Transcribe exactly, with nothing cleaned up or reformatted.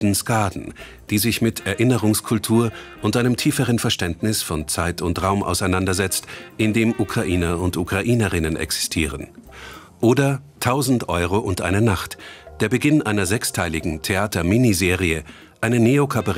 beliebten Skaden, die sich mit Erinnerungskultur und einem tieferen Verständnis von Zeit und Raum auseinandersetzt, in dem Ukrainer und Ukrainerinnen existieren. Oder tausend Euro und eine Nacht, der Beginn einer sechsteiligen Theater-Miniserie, eine Neo-Kabarett